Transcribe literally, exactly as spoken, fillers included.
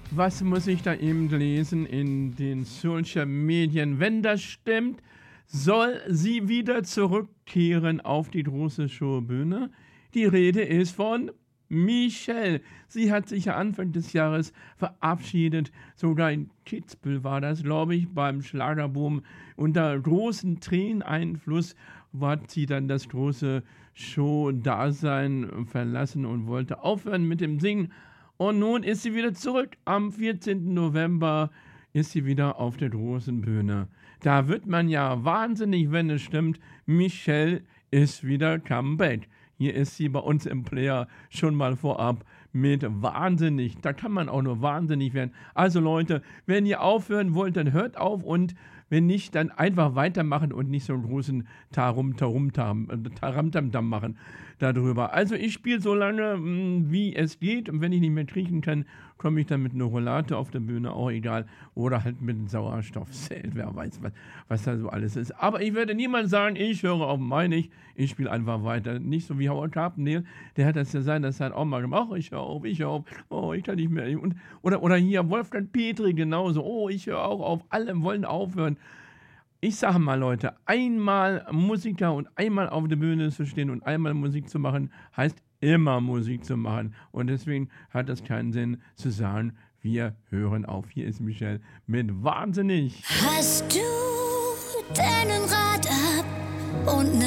Was muss ich da eben lesen in den Social Medien? Wenn das stimmt, soll sie wieder zurückkehren auf die große Showbühne. Die Rede ist von Michelle. Sie hat sich ja Anfang des Jahres verabschiedet. Sogar in Kitzbühel war das, glaube ich, beim Schlagerboom. Unter großem Träneneinfluss hat sie dann das große Show-Dasein verlassen und wollte aufhören mit dem Singen. Und nun ist sie wieder zurück. Am vierzehnten November ist sie wieder auf der großen Bühne. Da wird man ja wahnsinnig, wenn es stimmt. Michelle ist wieder Comeback. Hier ist sie bei uns im Player schon mal vorab mit wahnsinnig. Da kann man auch nur wahnsinnig werden. Also Leute, wenn ihr aufhören wollt, dann hört auf, und wenn nicht, dann einfach weitermachen und nicht so einen großen Tarum, Tarum, Tarum, Taramtamtam machen darüber. Also ich spiele so lange, mh, wie es geht, und wenn ich nicht mehr kriechen kann, komme ich dann mit einer Rollate auf der Bühne, auch egal, oder halt mit einem Sauerstoffzelt, wer weiß, was, was da so alles ist. Aber ich werde niemand sagen, ich höre auf, meine ich, ich spiele einfach weiter. Nicht so wie Howard Carpendale, der hat das ja sein, das hat auch mal gemacht, oh, ich höre auf, ich höre auf, oh, ich kann nicht mehr. Und, oder, oder hier Wolfgang Petri genauso, oh, ich höre auch auf, alle wollen aufhören. Ich sage mal, Leute, einmal Musiker und einmal auf der Bühne zu stehen und einmal Musik zu machen, heißt immer Musik zu machen. Und deswegen hat das keinen Sinn zu sagen, wir hören auf. Hier ist Michelle mit Wahnsinnig. Hast du deinen Rad ab und